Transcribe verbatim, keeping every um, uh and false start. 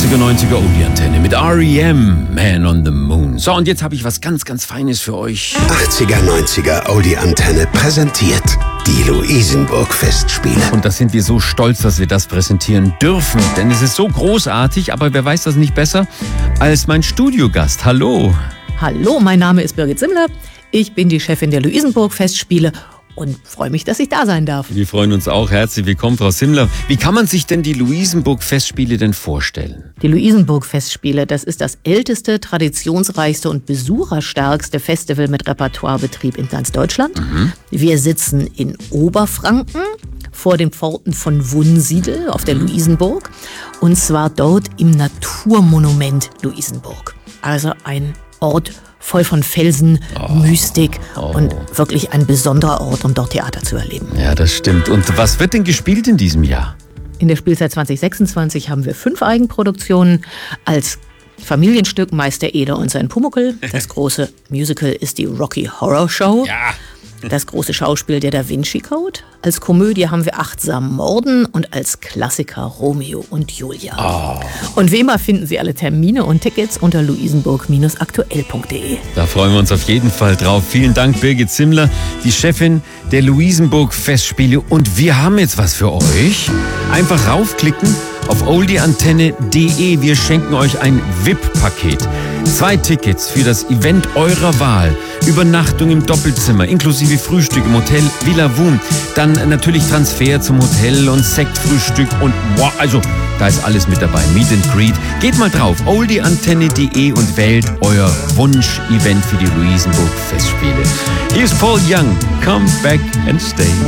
achtziger, neunziger Oldie-Antenne mit R E M, Man on the Moon. So, und jetzt habe ich was ganz, ganz Feines für euch. achtziger, neunziger Oldie-Antenne präsentiert die Luisenburg-Festspiele. Und da sind wir so stolz, dass wir das präsentieren dürfen. Denn es ist so großartig, aber wer weiß das nicht besser als mein Studiogast. Hallo. Hallo, mein Name ist Birgit Simmler. Ich bin die Chefin der Luisenburg-Festspiele und freue mich, dass ich da sein darf. Wir freuen uns auch. Herzlich willkommen, Frau Simmler. Wie kann man sich denn die Luisenburg-Festspiele denn vorstellen? Die Luisenburg-Festspiele, das ist das älteste, traditionsreichste und besucherstärkste Festival mit Repertoirebetrieb in ganz Deutschland. Mhm. Wir sitzen in Oberfranken vor den Pforten von Wunsiedel auf der Luisenburg. Und zwar dort im Naturmonument Luisenburg. Also ein Ort voll von Felsen, oh, Mystik oh. und wirklich ein besonderer Ort, um dort Theater zu erleben. Ja, das stimmt. Und was wird denn gespielt in diesem Jahr? In der Spielzeit zwanzig sechsundzwanzig haben wir fünf Eigenproduktionen. Als Familienstück Meister Eder und sein Pumuckl. Das große Musical ist die Rocky Horror Show. Ja. Das große Schauspiel der Da Vinci Code. Als Komödie haben wir Achtsam Morden und als Klassiker Romeo und Julia. Oh. Und wie immer finden Sie alle Termine und Tickets unter luisenburg Bindestrich aktuell punkt de. Da freuen wir uns auf jeden Fall drauf. Vielen Dank, Birgit Simmler, die Chefin der Luisenburg-Festspiele. Und wir haben jetzt was für euch. Einfach raufklicken auf oldieantenne punkt de. Wir schenken euch ein V I P-Paket. Zwei Tickets für das Event eurer Wahl. Übernachtung im Doppelzimmer, inklusive Frühstück im Hotel Villa Wum. Dann natürlich Transfer zum Hotel und Sektfrühstück und wow, also da ist alles mit dabei. Meet and Greet. Geht mal drauf, oldieantenne punkt de und wählt euer Wunsch-Event für die Luisenburg-Festspiele. Hier ist Paul Young. Come back and stay.